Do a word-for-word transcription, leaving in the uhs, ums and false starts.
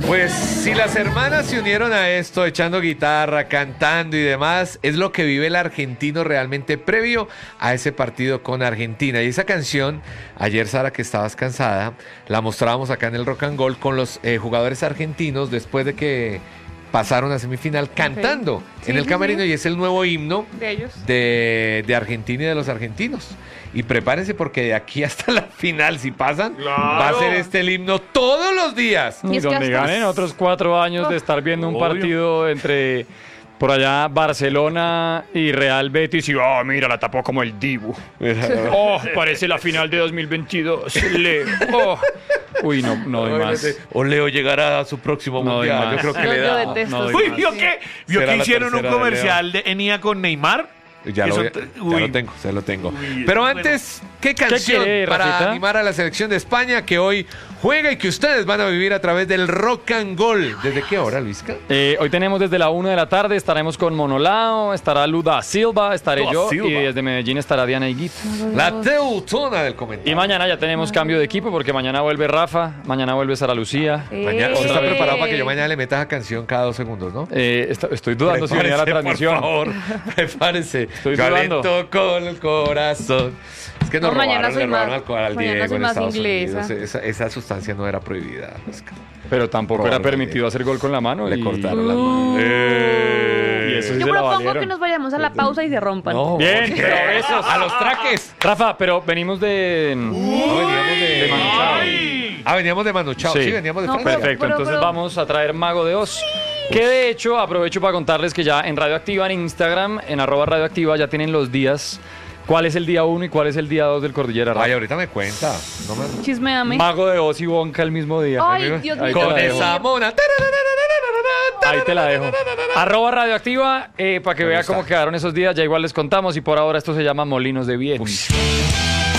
Pues si las hermanas se unieron a esto, echando guitarra, cantando y demás, es lo que vive el argentino realmente previo a ese partido con Argentina. Y esa canción, ayer Sara, que estabas cansada, la mostrábamos acá en el Rock and Roll con los eh, jugadores argentinos después de que pasaron a semifinal cantando okay. en sí, el sí, camerino sí. Y es el nuevo himno de ellos, de, de Argentina y de los argentinos. Y prepárense porque de aquí hasta la final, si pasan, claro. va a ser este el himno todos los días. Y es que donde hasta- ganen otros cuatro años de estar viendo un Obvio. partido entre por allá Barcelona y Real Betis y oh, mira, la tapó como el Dibu. Oh, parece la final de dos mil veintidós. Le, oh. Uy, no, no doy más. O Leo llegará a su próximo No doy mundial. más. Yo creo que Yo- le yo da. detesto. no doy Uy, más. ¿vio qué? ¿Vio Será que la hicieron un tercera de comercial de Enia con Neymar? Ya, lo, Eso voy a- te- ya uy. lo tengo, se lo tengo. Uy, Pero bueno. antes, ¿qué canción quiere, para Rafita? animar a la selección de España que hoy juega y que ustedes van a vivir a través del Rock and Roll? ¿Desde qué hora, Luisca? Eh, hoy tenemos desde la una de la tarde, estaremos con Monolao, estará Luda Silva, estaré Luda yo Silva. y desde Medellín estará Diana Higuita. La teutona del comentario. Y mañana ya tenemos cambio de equipo porque mañana vuelve Rafa, mañana vuelve Sara Lucía. Mañana, usted está Eh. preparado para que yo mañana le meta esa canción cada dos segundos, ¿no? Eh, est- estoy dudando si venía a la Prepárese, transmisión. Por favor, prepárese. Estoy Yo dudando. alento con el corazón. Es que nos No, mañana robaron, soy le robaron más- alcohol al mañana Diego soy en más Estados inglesa. Unidos. Esa, esa sustancia no era prohibida, Luisca. Pero tampoco era Probablemente. permitido hacer gol con la mano. Le y... cortaron las manos. Y eso sí Yo se la propongo valieron. que nos vayamos a la pausa y se rompan. No, Bien, ¿qué? pero esos. A los traques. Rafa, pero venimos de... No, veníamos de, de Manu Chao. Ay. Ah, veníamos de Manu Chao. Sí, Sí. veníamos de No, Francia. Perfecto, Pero, entonces pero- vamos a traer Mago de Oz. Que de hecho, aprovecho para contarles que ya en Radioactiva, en Instagram, en arroba Radioactiva, ya tienen los días. ¿Cuál es el día uno y cuál es el día dos del Cordillera Rafa? Ay, ahorita me cuenta. No me... Chismeame. Mago de Oz y Bonca el mismo día. Ay, Dios Ahí mío. te Con la dejo. esa mona. Ahí te la dejo. Arroba Radioactiva, eh, para que Me vea gusta. cómo quedaron esos días. Ya igual les contamos y por ahora esto se llama Molinos de Viento.